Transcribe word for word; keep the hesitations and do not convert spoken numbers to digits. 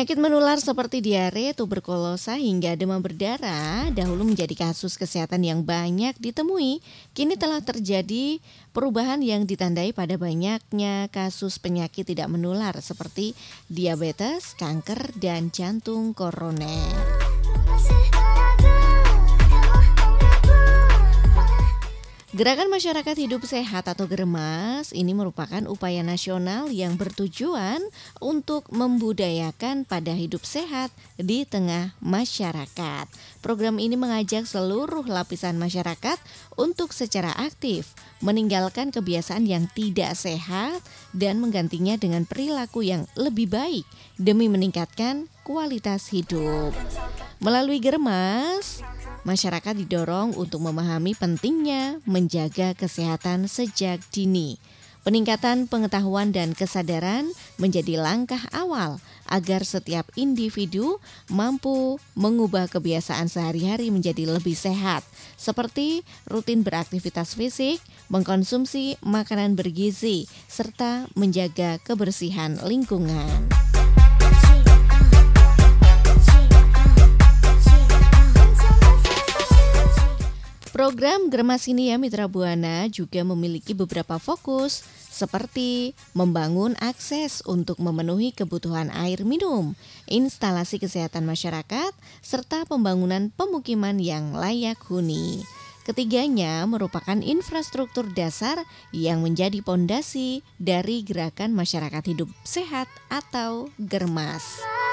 Penyakit menular seperti diare, tuberkulosa hingga demam berdarah dahulu menjadi kasus kesehatan yang banyak ditemui. Kini telah terjadi perubahan yang ditandai pada banyaknya kasus penyakit tidak menular seperti diabetes, kanker, dan jantung koroner. Gerakan Masyarakat Hidup Sehat atau GERMAS ini merupakan upaya nasional yang bertujuan untuk membudayakan pada hidup sehat di tengah masyarakat. Program ini mengajak seluruh lapisan masyarakat untuk secara aktif meninggalkan kebiasaan yang tidak sehat dan menggantinya dengan perilaku yang lebih baik demi meningkatkan kualitas hidup. Melalui GERMAS, masyarakat didorong untuk memahami pentingnya menjaga kesehatan sejak dini. Peningkatan pengetahuan dan kesadaran menjadi langkah awal agar setiap individu mampu mengubah kebiasaan sehari-hari menjadi lebih sehat, seperti rutin beraktivitas fisik, mengkonsumsi makanan bergizi, serta menjaga kebersihan lingkungan. Program GERMAS ini ya Mitra Buana juga memiliki beberapa fokus seperti membangun akses untuk memenuhi kebutuhan air minum, instalasi kesehatan masyarakat, serta pembangunan pemukiman yang layak huni. Ketiganya merupakan infrastruktur dasar yang menjadi pondasi dari Gerakan Masyarakat Hidup Sehat atau GERMAS.